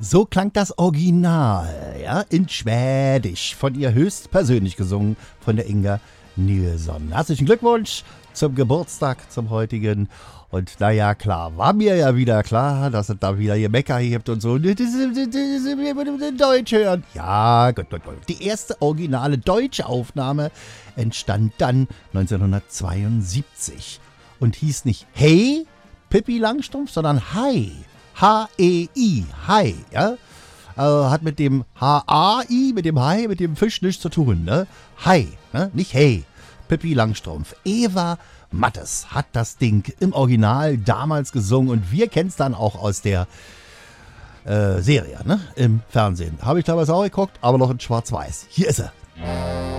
So klang das Original, ja, in Schwedisch, von ihr höchstpersönlich gesungen, von der Inga Nilsson. Herzlichen Glückwunsch zum Geburtstag, zum heutigen. Und naja, klar, war mir ja wieder klar, dass es da wieder Gemecker gibt und so. Das Deutsch hören. Ja, gut. Die erste originale deutsche Aufnahme entstand dann 1972 und hieß nicht Hey, Pippi Langstrumpf, sondern Hi. H-E-I, Hi, ja. Hat mit dem H-A-I, mit dem Hai, mit dem Fisch nichts zu tun, ne? Hi, ne? Nicht Hey. Pippi Langstrumpf. Eva Mattes hat das Ding im Original damals gesungen und wir kennen es dann auch aus der Serie, ne? Im Fernsehen. Habe ich damals auch geguckt, aber noch in Schwarz-Weiß. Hier ist er.